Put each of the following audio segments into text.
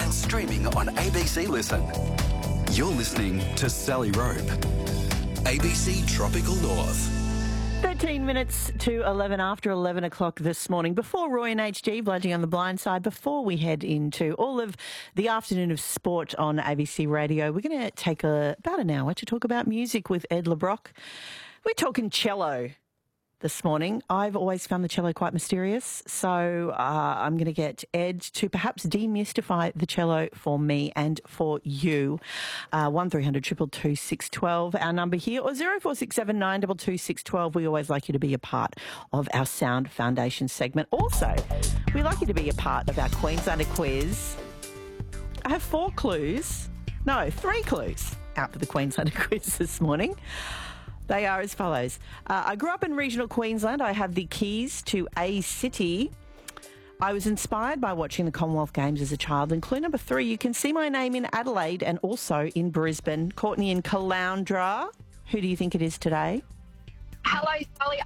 and streaming on ABC Listen. You're listening to Sally Rope, ABC Tropical North. 13 minutes to 11 after 11 o'clock this morning. Before Roy and HG, Bludging on the Blind Side, before we head into all of the afternoon of sport on ABC Radio, we're going to take about an hour to talk about music with Ed LeBrock. We're talking cello this morning. I've always found the cello quite mysterious, so I'm going to get Ed to perhaps demystify the cello for me and for you. 1300 222 612, our number here, or 0467 922 612. We always like you to be a part of our Sound Foundation segment. Also, we like you to be a part of our Queenslander quiz. I have 3 clues out for the Queenslander quiz this morning. They are as follows. I grew up in regional Queensland. I have the keys to a city. I was inspired by watching the Commonwealth Games as a child. And clue number 3, you can see my name in Adelaide and also in Brisbane. Courtney in Caloundra. Who do you think it is today? Hello, Sally.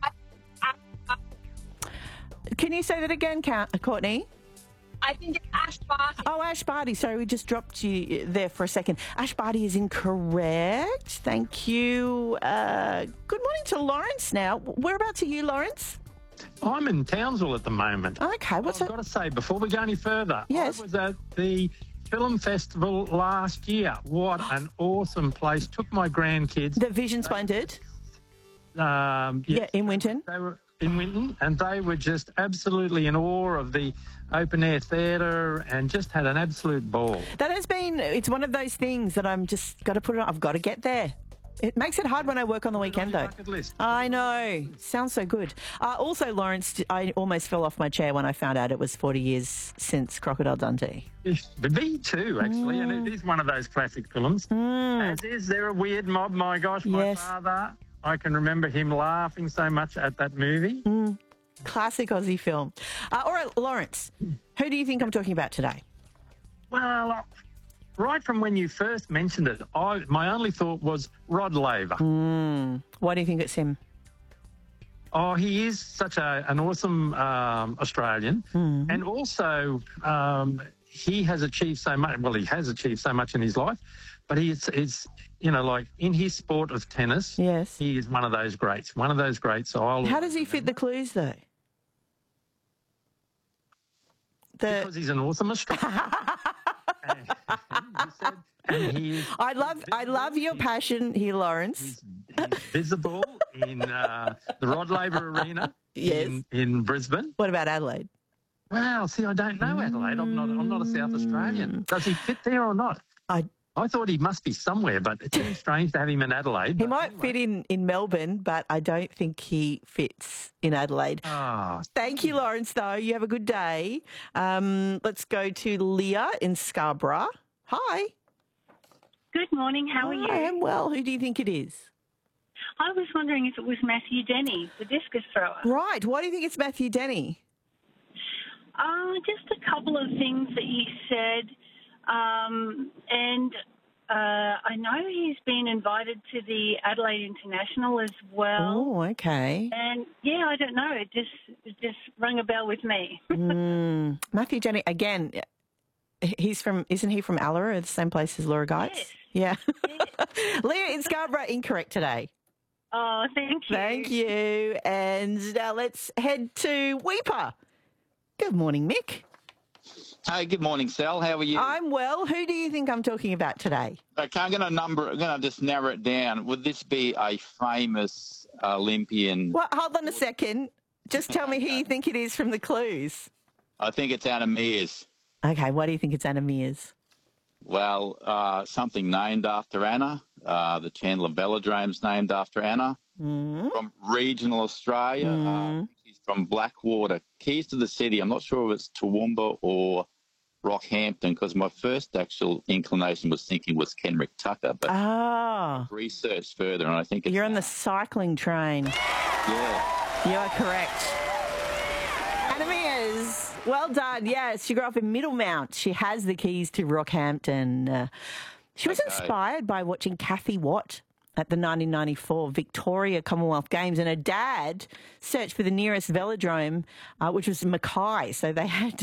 Can you say that again, Courtney? I think it's Ash Barty. Oh, Ash Barty. Sorry, we just dropped you there for a second. Ash Barty is incorrect. Thank you. Good morning to Lawrence now. Whereabouts are you, Lawrence? I'm in Townsville at the moment. Okay. I've got to say, before we go any further, yes. I was at the film festival last year. What an awesome place. Took my grandkids. The Vision Splendid? Yeah, in Winton? They were in Winton, and they were just absolutely in awe of the open-air theatre and just had an absolute ball. That has been, it's one of those things that I'm just got to put it on. I've got to get there. It makes it hard when I work on the weekend, though. Bucket list. I know. Sounds so good. Also, Lawrence, I almost fell off my chair when I found out it was 40 years since Crocodile Dundee. Me too, actually, and it is one of those classic films. As is There a Weird Mob? My gosh, my father, I can remember him laughing so much at that movie. Classic Aussie film. All right, Lawrence, who do you think I'm talking about today? Well, right from when you first mentioned it, my only thought was Rod Laver. Why do you think it's him? Oh, he is such an awesome Australian. And also he has achieved so much. Well, he has achieved so much in his life. But he's like in his sport of tennis, yes, he is one of those greats. How does he fit the clues, though? Because he's an awesome Australian. I love your passion here, Lawrence. He's visible in the Rod Laver Arena in Brisbane. What about Adelaide? Well, see, I don't know Adelaide. I'm not a South Australian. Does he fit there or not? I thought he must be somewhere, but it seems strange to have him in Adelaide. He might fit in Melbourne, but I don't think he fits in Adelaide. Thank you, Lawrence, though. You have a good day. Let's go to Leah in Scarborough. Hi. Good morning. How are you? I am well. Who do you think it is? I was wondering if it was Matthew Denny, the discus thrower. Right. Why do you think it's Matthew Denny? Just a couple of things that he said. And I know he's been invited to the Adelaide International as well. Oh, okay. And yeah, I don't know. It just rang a bell with me. Matthew Denny, again, isn't he from Allora, the same place as Laura Geitz? Yes. Yeah. Yes. Leah in Scarborough, incorrect today. Oh, thank you. Thank you. And now let's head to Weeper. Good morning, Mick. Hey, good morning, Sal. How are you? I'm well. Who do you think I'm talking about today? Okay, I'm going to just narrow it down. Would this be a famous Olympian? Well, hold on a second. Just tell me who you think it is from the clues. I think it's Anna Meares. Okay, why do you think it's Anna Meares? Well, something named after Anna. The Chandler Velodrome's named after Anna. From regional Australia. She's from Blackwater. Keys to the city. I'm not sure if it's Toowoomba or Rockhampton, because my first actual inclination was thinking was Kenrick Tucker, but I've researched further, and I think it's... You're on the cycling train. Yeah. You are correct. Anna Meares, well done. Yes, she grew up in Middlemount. She has the keys to Rockhampton. She was inspired by watching Kathy Watt at the 1994 Victoria Commonwealth Games, and her dad searched for the nearest velodrome, which was Mackay, so they had to